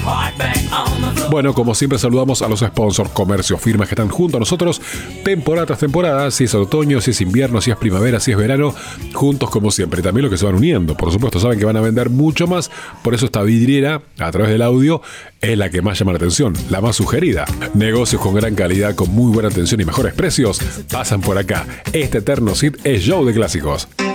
Bueno, como siempre saludamos a los sponsors, comercios, firmas que están junto a nosotros temporada tras temporada, si es otoño, si es invierno, si es primavera, si es verano, juntos como siempre. Y también los que se van uniendo, por supuesto, saben que van a vender mucho más, por eso esta vidriera, a través del audio, es la que más llama la atención, la más sugerida. Negocios con gran calidad, con muy buena atención y mejores precios, pasan por acá. Este eterno sit es Show de Clásicos.